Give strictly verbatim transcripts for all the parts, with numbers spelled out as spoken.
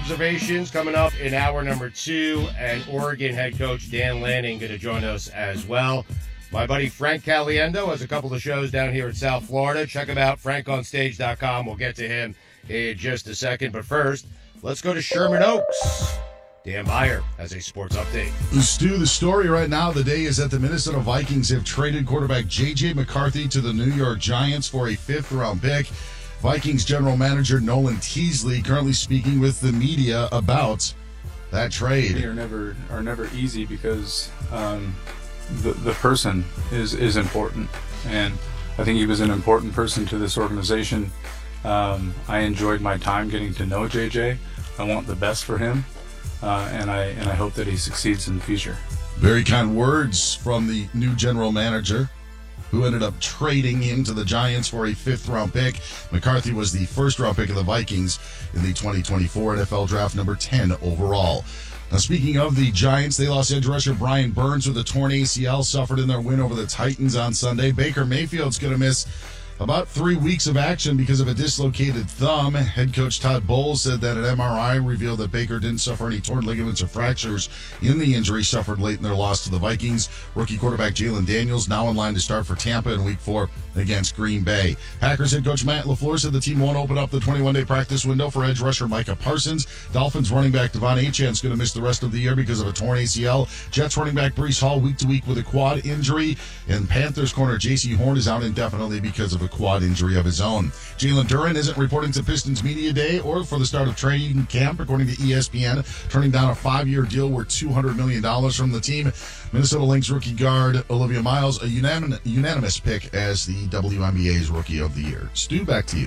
observations coming up in hour number two, and Oregon head coach Dan Lanning going to join us as well. My buddy Frank Caliendo has a couple of shows down here in South Florida. Check him out, frank on stage dot com. We'll get to him in just a second. But first, let's go to Sherman Oaks. Dan Meyer has a sports update. Stu, the story right now, the day is that the Minnesota Vikings have traded quarterback J J McCarthy to the New York Giants for a fifth-round pick. Vikings general manager Nolan Teasley currently speaking with the media about that trade. They are never are never easy because um, the the person is is important, and I think he was an important person to this organization. Um, I enjoyed my time getting to know J J. I want the best for him, uh, and I and I hope that he succeeds in the future. Very kind words from the new general manager, who ended up trading him to the Giants for a fifth-round pick. McCarthy was the first-round pick of the Vikings in the twenty twenty-four N F L Draft, number ten overall. Now, speaking of the Giants, they lost edge rusher Brian Burns with a torn A C L, suffered in their win over the Titans on Sunday. Baker Mayfield's going to miss about three weeks of action because of a dislocated thumb. Head coach Todd Bowles said that an M R I revealed that Baker didn't suffer any torn ligaments or fractures in the injury suffered late in their loss to the Vikings. Rookie quarterback Jalen Daniels now in line to start for Tampa in week four against Green Bay. Packers head coach Matt LaFleur said the team won't open up the twenty-one day practice window for edge rusher Micah Parsons. Dolphins running back Devon Achane is going to miss the rest of the year because of a torn A C L. Jets running back Breece Hall week to week with a quad injury. And Panthers corner J C Horn is out indefinitely because of a quad injury of his own. Jalen Duren isn't reporting to Pistons Media Day or for the start of training camp, according to E S P N, turning down a five-year deal worth two hundred million dollars from the team. Minnesota Lynx rookie guard Olivia Miles, a unanim- unanimous pick as the W N B A's Rookie of the Year. Stu, back to you.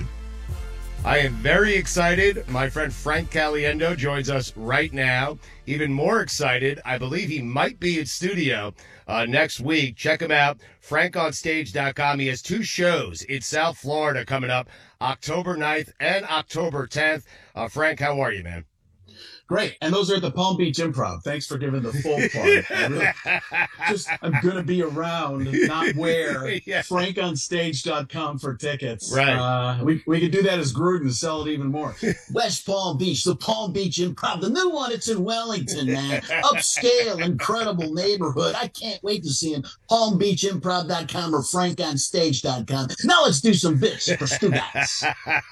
I am very excited. My friend Frank Caliendo joins us right now. Even more excited, I believe he might be in studio uh, next week. Check him out, frank on stage dot com. He has two shows in South Florida coming up, October ninth and October tenth. Uh, Frank, how are you, man? Great. And those are at the Palm Beach Improv. Thanks for giving the full plug. I really, just, I'm going to be around, not where. Yeah. frank on stage dot com for tickets. Right. Uh, we, we could do that as Gruden, sell it even more. West Palm Beach, the Palm Beach Improv, the new one. It's in Wellington, man. Upscale, incredible neighborhood. I can't wait to see him. palm beach improv dot com or frank on stage dot com. Now let's do some bits for Stu Guys.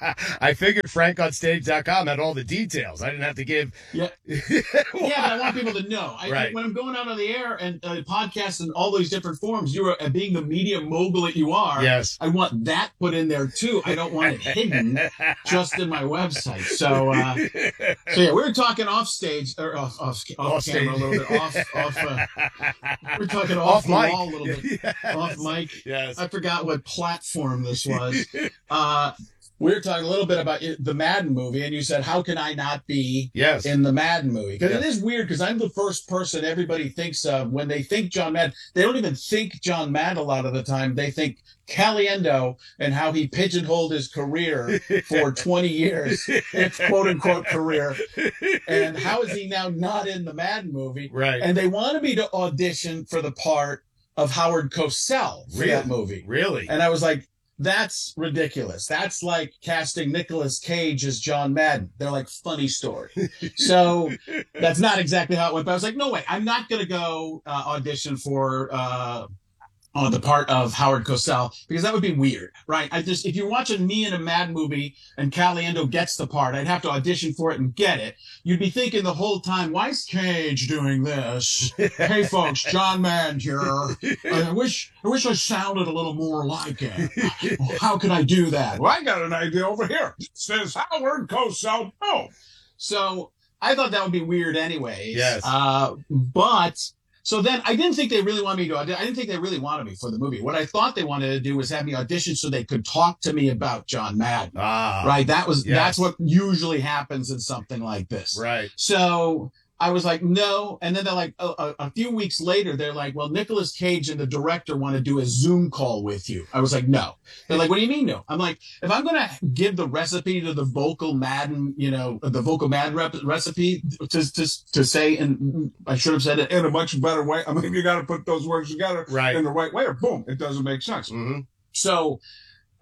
I figured frank on stage dot com had all the details. I didn't have to give... Yeah. Yeah, but I want people to know. I, Right. When I'm going out on the air and uh, podcasts and all those different forums, you are uh, being the media mogul that you are. Yes. I want that put in there too. I don't want it hidden just in my website. So, uh, so yeah, we were talking off stage or off off, off, Off camera stage. a little bit. Off off. Uh, we are talking off, Off the mic. wall a little bit. Yes. Off mic. Yes. I forgot what platform this was. Uh, we were talking a little bit about it- the Madden movie, and you said, how can I not be Yes. in the Madden movie? Because Yes. it is weird, because I'm the first person everybody thinks of when they think John Madden. They don't even think John Madden a lot of the time. They think Caliendo and how he pigeonholed his career for twenty years, its quote-unquote career, and how is he now not in the Madden movie? Right. And they wanted me to audition for the part of Howard Cosell for Really? that movie. Really? And I was like, that's ridiculous. That's like casting Nicolas Cage as John Madden. They're like, funny story. So that's not exactly how it went. But I was like, no way. I'm not going to go uh, audition for uh, on the part of Howard Cosell because that would be weird, right? I just, if you're watching me in a Madden movie and Caliendo gets the part, I'd have to audition for it and get it. You'd be thinking the whole time, why is Cage doing this? Hey folks, John Madden here. I wish, I wish I sounded a little more like him. How can I do that? Well, I got an idea over here. It says Howard Cosell. Oh. So I thought that would be weird anyways. Yes. Uh, but so then I didn't think they really wanted me to audition. I didn't think they really wanted me for the movie. What I thought they wanted to do was have me audition so they could talk to me about John Madden. Ah. Right. That was, Yes. that's what usually happens in something like this. Right. So I was like, no. And then they're like, a, a, a few weeks later, they're like, well, Nicolas Cage and the director want to do a Zoom call with you. I was like, no. They're like, what do you mean no? I'm like, if I'm going to give the recipe to the vocal Madden, you know, the vocal Madden rep- recipe to, to, to say, and I should have said it in a much better way. I mean, you got to put those words together Right. in the right way or boom, it doesn't make sense. Mm-hmm. So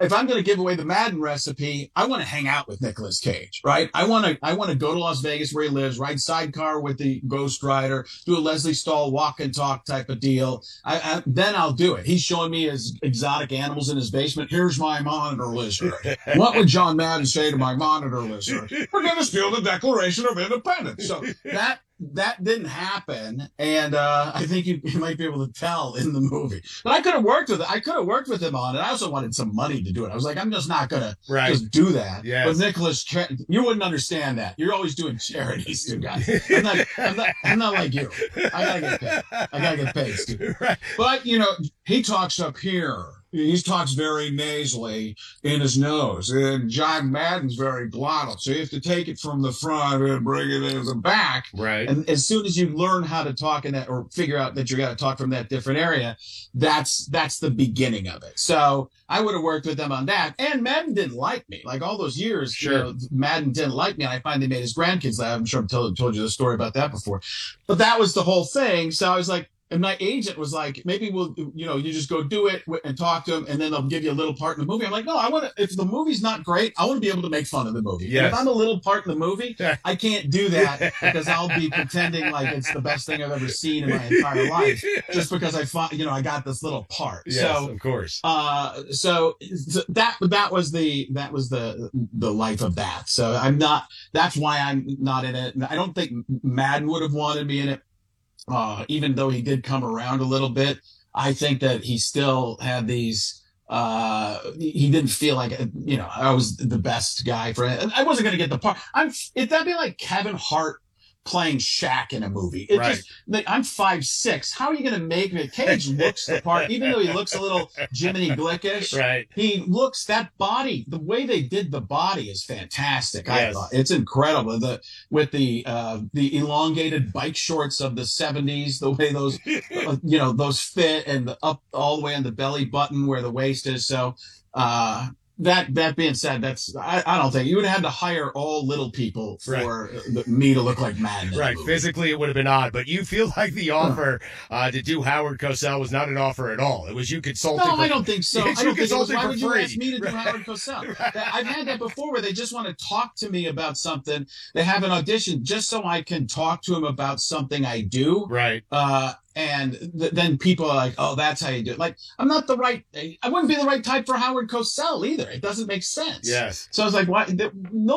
if I'm going to give away the Madden recipe, I want to hang out with Nicolas Cage, right? I want to, I want to go to Las Vegas where he lives, ride sidecar with the Ghost Rider, do a Leslie Stahl walk and talk type of deal. I, I, then I'll do it. He's showing me his exotic animals in his basement. Here's my monitor lizard. What would John Madden say to my monitor lizard? We're going to steal the Declaration of Independence. So that, that didn't happen, and uh, I think you, you might be able to tell in the movie. But I could have worked with it. I could have worked with him on it. I also wanted some money to do it. I was like, I'm just not gonna right. just do that. Yes. But Nicholas, you wouldn't understand that. You're always doing charities, you guys. I'm not, I'm not, I'm not like you. I gotta get paid. I gotta get paid, Steve. Right. But you know, he talks up here. He talks very nasally in his nose, and John Madden's very glottal. So you have to take it from the front and bring it in the back. Right. And as soon as you learn how to talk in that, or figure out that you got to talk from that different area, that's that's the beginning of it. So I would have worked with them on that. And Madden didn't like me. Like all those years, sure. you know, Madden didn't like me. And I finally made his grandkids laugh. I'm sure I've told, told you the story about that before. But that was the whole thing. So I was like, and my agent was like, maybe we'll, you know, you just go do it and talk to him, and then they'll give you a little part in the movie. I'm like, no, I want to, if the movie's not great, I want to be able to make fun of the movie. Yes. If I'm a little part in the movie, I can't do that because I'll be pretending like it's the best thing I've ever seen in my entire life just because I find, you know, I got this little part. Yes, so, of course. Uh, so that, that was the, that was the, the life of that. So I'm not, that's why I'm not in it. I don't think Madden would have wanted me in it. Uh, even though he did come around a little bit, I think that he still had these, uh, he didn't feel like, you know, I was the best guy for it. I wasn't going to get the part. I'm, it, that'd be like Kevin Hart playing Shaq in a movie. It right. just, like, I'm five six. How are you going to make me? Cage looks the part, even though he looks a little Jiminy Glickish. Right. He looks, that body, the way they did the body is fantastic. Yes. I thought it's incredible. The with the uh, the elongated bike shorts of the seventies, the way those uh, you know those fit, and the up all the way on the belly button where the waist is. So. Uh, That that being said, that's I, I don't think you would have had to hire all little people for right. me to look like Madden. Right, physically it would have been odd, but you feel like the offer uh, to do Howard Cosell was not an offer at all. It was you consulting. No, for, I don't think so. I don't think it was, why would you free. ask me to do right. Howard Cosell? Right. I've had that before where they just want to talk to me about something. They have an audition just so I can talk to them about something I do. Right. Uh, And th- then people are like, oh, that's how you do it. Like, I'm not the right, I wouldn't be the right type for Howard Cosell either. It doesn't make sense. Yes. So I was like, why? No